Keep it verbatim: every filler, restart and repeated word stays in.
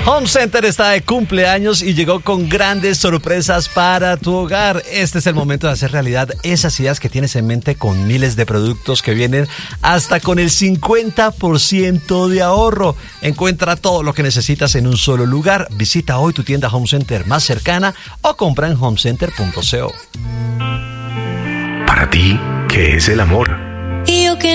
Home Center está de cumpleaños y llegó con grandes sorpresas para tu hogar. Este es el momento de hacer realidad esas ideas que tienes en mente con miles de productos que vienen hasta con el cincuenta por ciento de ahorro. Encuentra todo lo que necesitas en un solo lugar. Visita hoy tu tienda Home Center más cercana o compra en home center punto co. Para ti, ¿qué es el amor? Y yo que